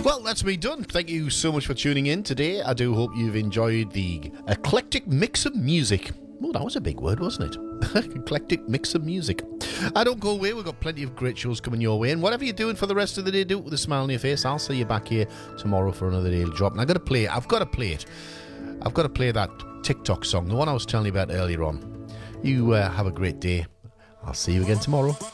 Well, that's me done. Thank you so much for tuning in today. I do hope you've enjoyed the eclectic mix of music. Oh, that was a big word, wasn't it? Eclectic mix of music. Don't go away. We've got plenty of great shows coming your way. And whatever you're doing for the rest of the day, do it with a smile on your face. I'll see you back here tomorrow for another daily drop. And I've got to play it. I've got to play that TikTok song, the one I was telling you about earlier on. You have a great day. I'll see you again tomorrow.